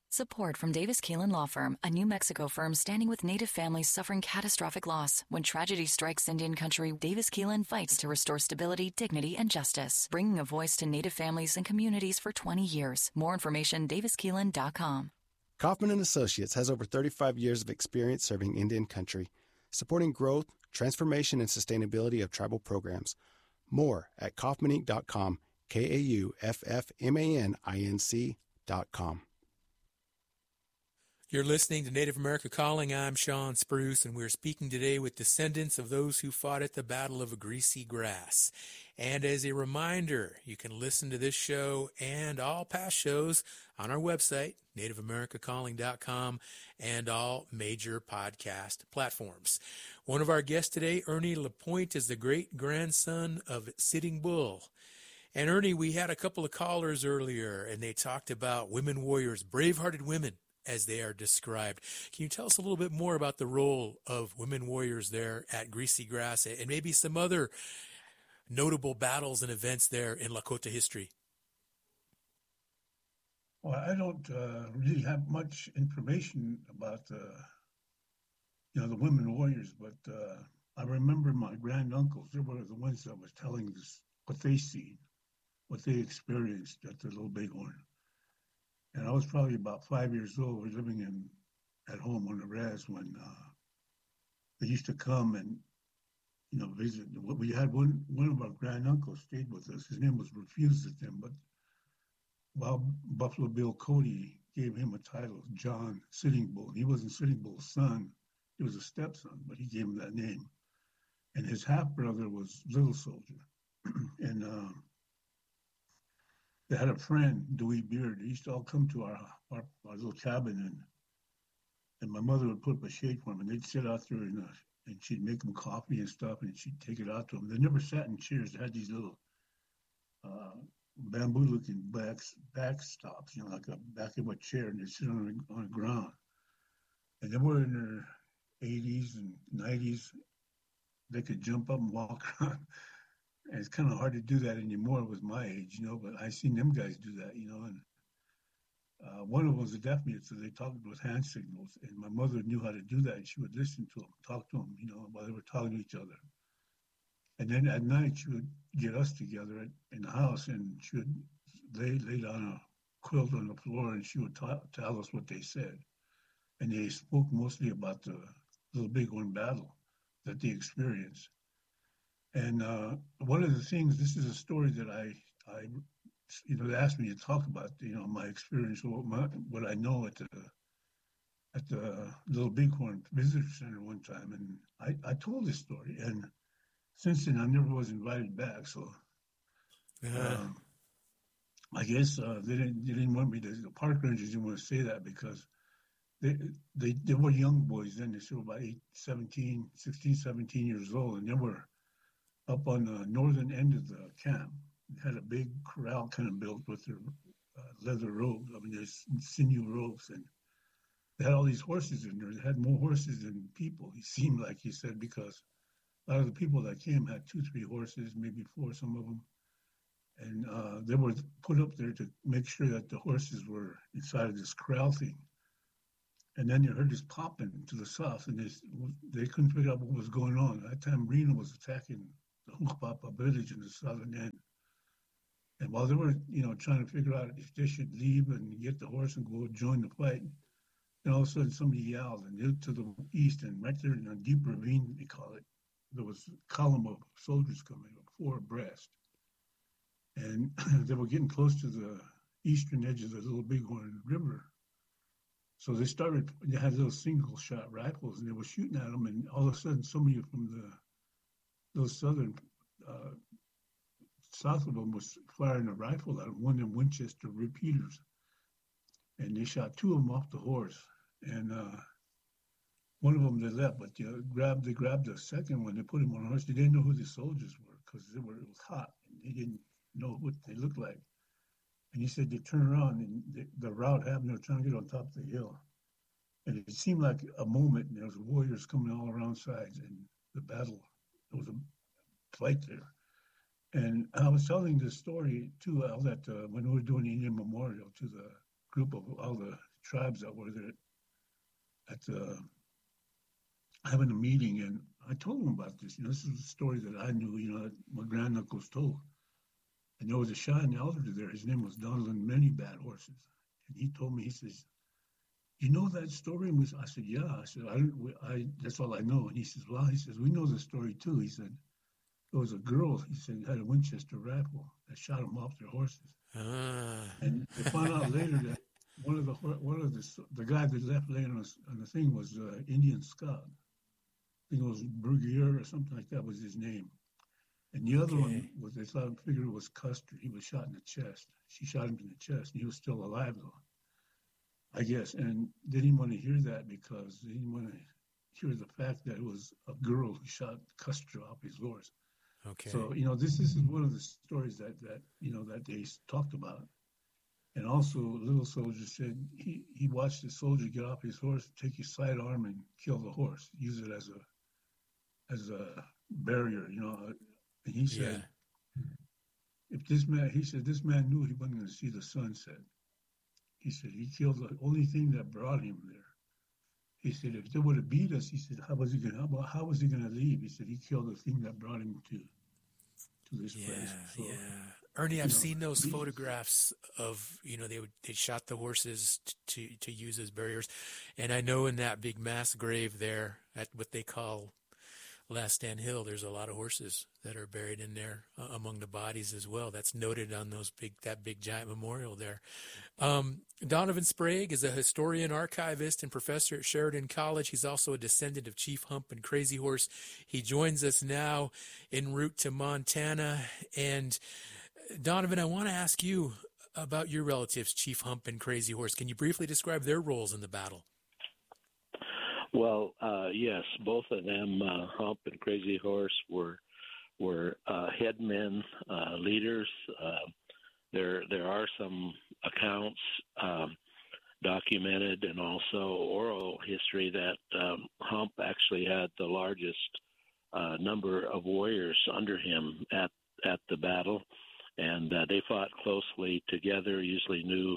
Support from Davis Keelan Law Firm, a New Mexico firm standing with Native families suffering catastrophic loss. When tragedy strikes Indian country, Davis Keelan fights to restore stability, dignity, and justice, bringing a voice to Native families and communities for 20 years. More information, daviskeelan.com. Kaufman & Associates has over 35 years of experience serving Indian country, supporting growth, transformation, and sustainability of tribal programs. More at kaufmaninc.com, KAUFFMANINC.com. You're listening to Native America Calling. I'm Sean Spruce, and we're speaking today with descendants of those who fought at the Battle of Greasy Grass. And as a reminder, you can listen to this show and all past shows on our website, nativeamericacalling.com, and all major podcast platforms. One of our guests today, Ernie Lapointe, is the great-grandson of Sitting Bull. And Ernie, we had a couple of callers earlier, and they talked about women warriors, brave-hearted women, as they are described. Can you tell us a little bit more about the role of women warriors there at Greasy Grass and maybe some other notable battles and events there in Lakota history? Well, I don't really have much information about the women warriors, but I remember my granduncles. They were the ones that was telling us what they seen, what they experienced at the Little Bighorn. And I was probably about 5 years old. We were living at home on the res when they used to come and, visit. We had one of our granduncles stayed with us. His name was Refused-Them, but while Buffalo Bill Cody gave him a title, John Sitting Bull. He wasn't Sitting Bull's son. He was a stepson, but he gave him that name. And his half-brother was Little Soldier. And they had a friend, Dewey Beard. They used to all come to our little cabin, and my mother would put up a shade for them, and they'd sit out there, and she'd make them coffee and stuff, and she'd take it out to them. They never sat in chairs. They had these little bamboo-looking backstops, like a back of a chair, and they'd sit on the ground. And they were in their 80s and 90s. They could jump up and walk around. And it's kind of hard to do that anymore with my age, but I seen them guys do that, and one of them was a deaf mute, so they talked with hand signals, and my mother knew how to do that, and she would listen to them, talk to them, while they were talking to each other. And then at night, she would get us together in the house, and she would lay down a quilt on the floor, and she would tell us what they said. And they spoke mostly about the Little Bighorn battle that they experienced. And one of the things, this is a story that they asked me to talk about, my experience, what I know at the Little Bighorn Visitor Center one time. And I told this story. And since then, I never was invited back. So I guess they didn't want me to, the park rangers didn't want to say that because they were young boys then. They were about 16, 17 years old. And they were up on the northern end of the camp. They had a big corral kind of built with their leather robes. There's sinew ropes, and they had all these horses in there. They had more horses than people, it seemed like, he said, because a lot of the people that came had 2-3 horses, maybe 4, some of them. And they were put up there to make sure that the horses were inside of this corral thing. And then they heard this popping to the south, and they couldn't figure out what was going on. At that time, Reno was attacking the Hunkpapa village in the southern end. And while they were, trying to figure out if they should leave and get the horse and go join the fight, then all of a sudden somebody yelled, and they looked to the east, and right there in a deep ravine, they call it, there was a column of soldiers coming up, 4 abreast. And they were getting close to the eastern edge of the Little Bighorn River. So they had little single-shot rifles, and they were shooting at them, and all of a sudden somebody from those southern, south of them was firing a rifle at them, one of them Winchester repeaters. And they shot 2 of them off the horse. And one of them they left, but they grabbed the second one, they put him on a horse. They didn't know who the soldiers were because it was hot, and they didn't know what they looked like. And he said they turned around, and the route happened, they were trying to get on top of the hill. And it seemed like a moment, and there was warriors coming all around sides, and the battle, there was a fight there. And I was telling this story too, Al, that when we were doing the Indian Memorial to the group of all the tribes that were there at having a meeting, and I told them about this. This is a story that I knew, that my granduncles told. And there was a Cheyenne elder there. His name was Donovan Many Bad Horses. And he told me, he says, "You know that story?" And I said, "Yeah." I said, I that's all I know. And he says, "Well," he says, "we know the story too." He said, "There was a girl," he said, "had a Winchester rifle that shot them off their horses." And they found out later that one of the guy that left laying on the thing was Indian Scout. I think it was Brugier or something like that was his name. And the other one was, they figured it was Custer. He was shot in the chest. She shot him in the chest, and he was still alive though, I guess. And they didn't want to hear that because they didn't want to hear the fact that it was a girl who shot Custer off his horse. Okay. So, this is one of the stories that they talked about. And also, Little Soldier said he watched the soldier get off his horse, take his sidearm and kill the horse, use it as a barrier, And he said, this man knew he wasn't going to see the sunset. He said he killed the only thing that brought him there. He said if they would have beat us, he said, how was he going to leave? He said he killed the thing that brought him to this place. So, Ernie, I've seen those photographs of, they shot the horses to use as barriers. And I know in that big mass grave there at what they call Last Stand Hill, there's a lot of horses that are buried in there among the bodies as well. That's noted on that big giant memorial there. Donovan Sprague is a historian, archivist, and professor at Sheridan College. He's also a descendant of Chief Hump and Crazy Horse. He joins us now en route to Montana. And Donovan, I want to ask you about your relatives, Chief Hump and Crazy Horse. Can you briefly describe their roles in the battle? Well, yes, both of them, Hump and Crazy Horse, were headmen, leaders. There are some accounts documented and also oral history that Hump actually had the largest number of warriors under him at the battle, and they fought closely together. Usually knew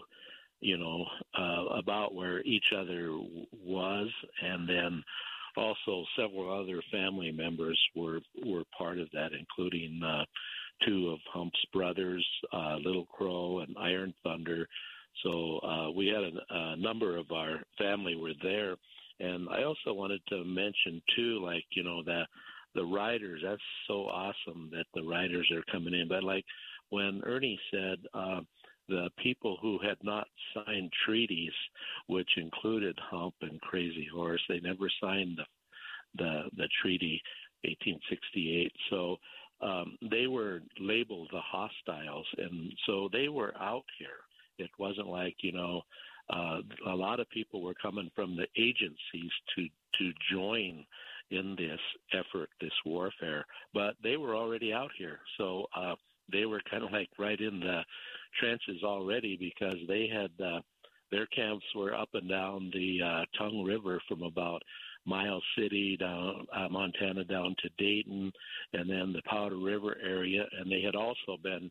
about where each other was, and then also several other family members were part of that, including two of Hump's brothers, Little Crow and Iron Thunder. So we had a number of our family were there. And I also wanted to mention, too, that the riders, that's so awesome that the riders are coming in. But like when Ernie said, the people who had not signed treaties, which included Hump and Crazy Horse, they never signed the treaty, 1868. So they were labeled the hostiles, and so they were out here. It wasn't like a lot of people were coming from the agencies to join in this effort, this warfare, but they were already out here. So they were kind of like right in the trenches already, because they had their camps were up and down the Tongue River from about Miles City down Montana down to Dayton, and then the Powder River area, and they had also been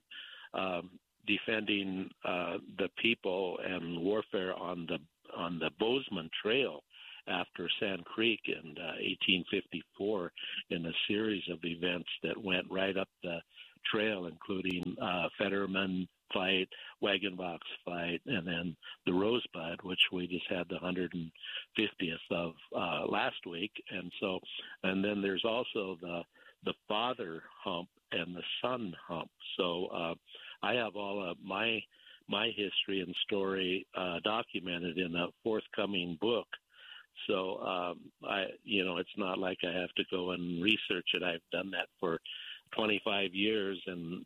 defending the people and warfare on the Bozeman Trail after Sand Creek in 1854, in a series of events that went right up the trail, including Fetterman fight, Wagon Box fight, and then the Rosebud, which we just had the 150th of last week. And then there's also the father Hump and the son Hump. So I have all of my history and story documented in a forthcoming book. So it's not like I have to go and research it. I've done that for 25 years, and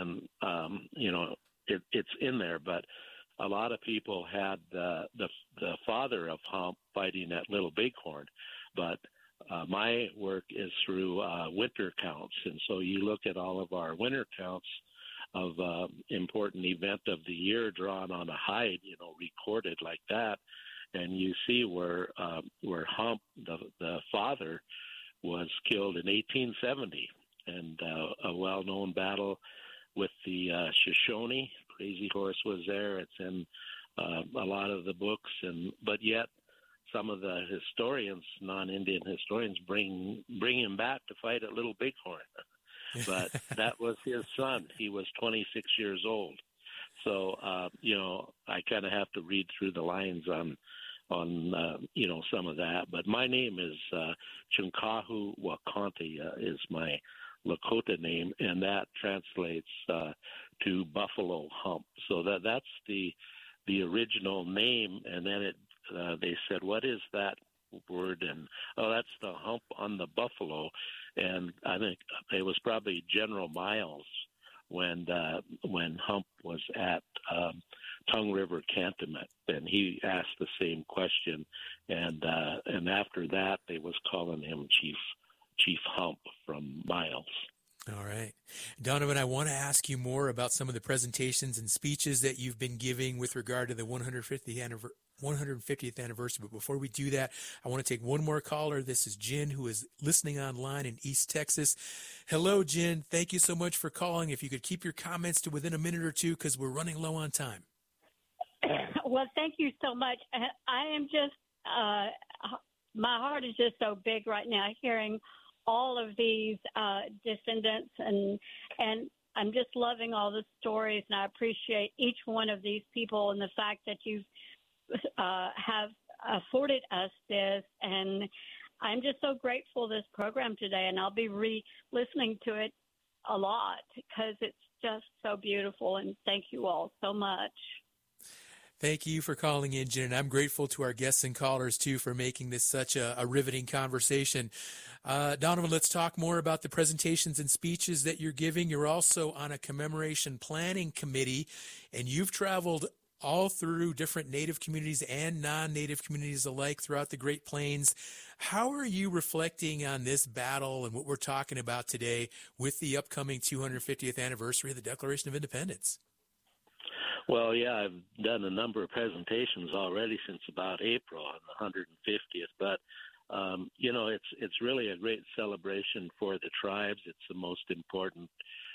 it's in there. But a lot of people had the father of Hump fighting at Little Bighorn, but my work is through winter counts, and so you look at all of our winter counts of important event of the year drawn on a hide, recorded like that, and you see where Hump, the father, was killed in 1870, and a well-known battle with the Shoshone. Crazy Horse was there. It's in a lot of the books, but yet some of the historians, non-Indian historians, bring him back to fight at Little Bighorn. But that was his son. He was 26 years old. So, I kind of have to read through the lines on some of that. But my name is Chinkahu Wakanti is my Lakota name, and that translates to Buffalo Hump. So that's the original name, and then they said, what is that word? And that's the hump on the buffalo. And I think it was probably General Miles when Hump was at Tongue River Cantonment, and he asked the same question. And after that, they was calling him Chief Hump from Miles. All right. Donovan, I want to ask you more about some of the presentations and speeches that you've been giving with regard to the 150th anniversary. But before we do that, I want to take one more caller. This is Jen, who is listening online in East Texas. Hello, Jen. Thank you so much for calling. If you could keep your comments to within a minute or two, because we're running low on time. Well, thank you so much. I am just, my heart is just so big right now hearing all of these descendants, and I'm just loving all the stories, and I appreciate each one of these people and the fact that you have afforded us this, and I'm just so grateful for this program today, and I'll be re-listening to it a lot because it's just so beautiful, and thank you all so much. Thank you for calling in, Jen, and I'm grateful to our guests and callers, too, for making this such a riveting conversation. Donovan, let's talk more about the presentations and speeches that you're giving. You're also on a commemoration planning committee, and you've traveled all through different Native communities and non-Native communities alike throughout the Great Plains. How are you reflecting on this battle and what we're talking about today with the upcoming 250th anniversary of the Declaration of Independence? Well, yeah, I've done a number of presentations already since about April on the 150th, but it's really a great celebration for the tribes. It's the most important,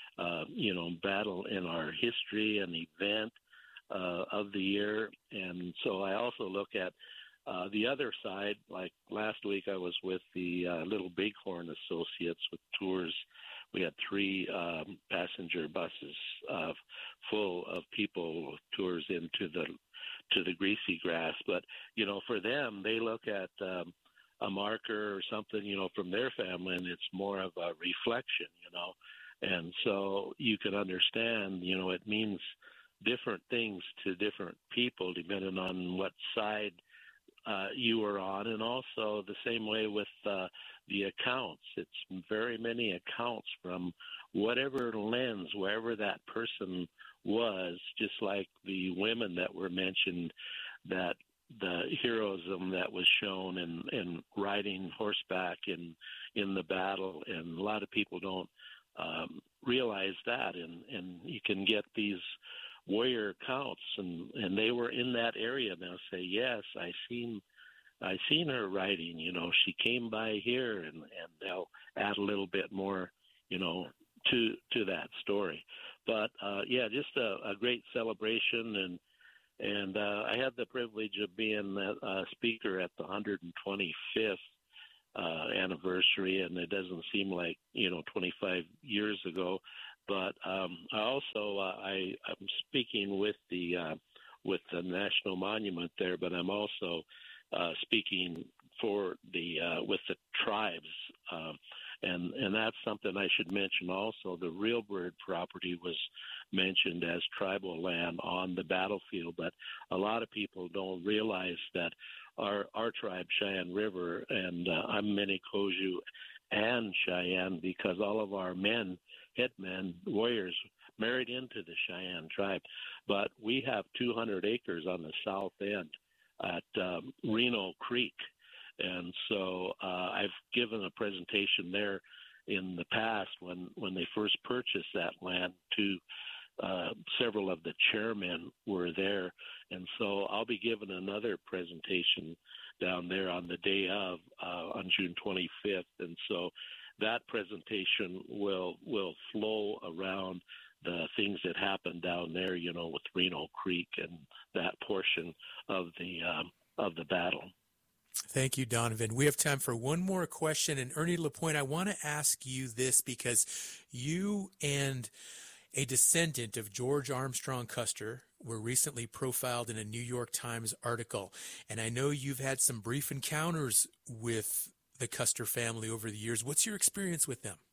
battle in our history and event of the year. And so I also look at the other side. Like last week, I was with the Little Bighorn Associates with tours. We had 3 passenger buses full of people with tours into the Greasy Grass. But for them, they look at a marker or something, from their family, and it's more of a reflection, And so you can understand, it means different things to different people depending on what side you were on, and also the same way with the accounts. It's very many accounts from whatever lens, wherever that person was, just like the women that were mentioned, that the heroism that was shown in riding horseback in the battle, and a lot of people don't realize that, and you can get these warrior counts, and they were in that area, and they'll say, yes, I seen her riding, she came by here, and they'll add a little bit more, to that story. But just a great celebration, and I had the privilege of being a speaker at the 125th anniversary, and it doesn't seem like 25 years ago. But I also I'm speaking with the National Monument there, but I'm also speaking for with the tribes, and that's something I should mention also. The Real Bird property was mentioned as tribal land on the battlefield, but a lot of people don't realize that our tribe, Cheyenne River, and I'm Minikoju and Cheyenne, because all of our headmen, warriors, married into the Cheyenne tribe. But we have 200 acres on the south end at Reno Creek. And so I've given a presentation there in the past when they first purchased that land to several of the chairmen were there. And so I'll be giving another presentation down there on the day of, on June 25th. And so that presentation will flow around the things that happened down there, with Reno Creek and that portion of the battle. Thank you, Donovan. We have time for one more question. And Ernie Lapointe, I want to ask you this because you and a descendant of George Armstrong Custer were recently profiled in a New York Times article. And I know you've had some brief encounters with the Custer family over the years. What's your experience with them?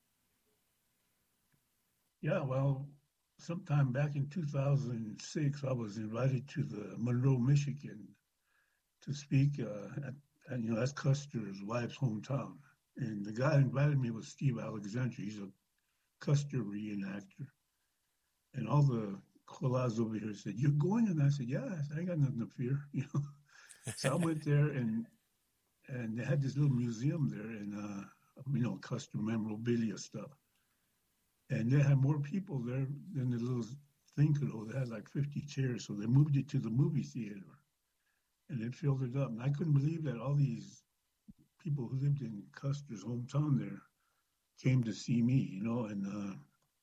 Yeah, well, sometime back in 2006, I was invited to the Monroe, Michigan to speak at that's Custer's wife's hometown. And the guy who invited me was Steve Alexandria. He's a Custer reenactor. And all the koalas over here said, "You're going?" And I said, "Yeah, I ain't got nothing to fear." So I went there, and they had this little museum there, and Custer memorabilia stuff. And they had more people there than the little thing could hold. They had like 50 chairs, so they moved it to the movie theater, and it filled it up. And I couldn't believe that all these people who lived in Custer's hometown there came to see me, and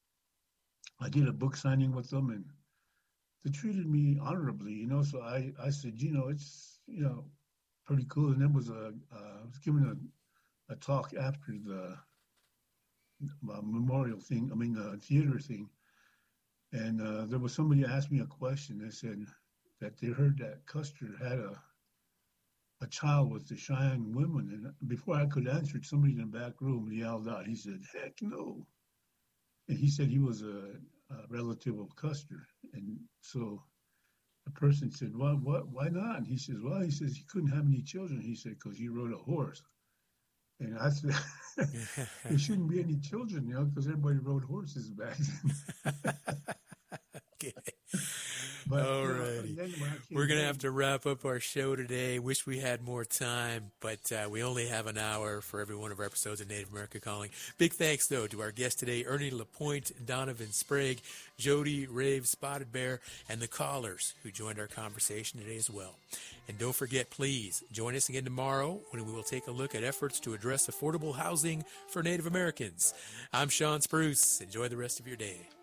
I did a book signing with them, and they treated me honorably, So I said, it's, pretty cool. And then I was given a talk after the memorial thing, theater thing. And there was somebody asked me a question. They said that they heard that Custer had a child with the Cheyenne women. And before I could answer it, somebody in the back room yelled out. He said, "Heck no." And he said he was a relative of Custer. And so the person said, "Well, why not?" And he says, he couldn't have any children. He said, because he rode a horse. And I said, there shouldn't be any children, because everybody rode horses back then. Okay. All righty. We're going to have to wrap up our show today. Wish we had more time, but we only have an hour for every one of our episodes of Native America Calling. Big thanks, though, to our guests today, Ernie Lapointe, Donovan Sprague, Jody Rave, Spotted Bear, and the callers who joined our conversation today as well. And don't forget, please, join us again tomorrow when we will take a look at efforts to address affordable housing for Native Americans. I'm Sean Spruce. Enjoy the rest of your day.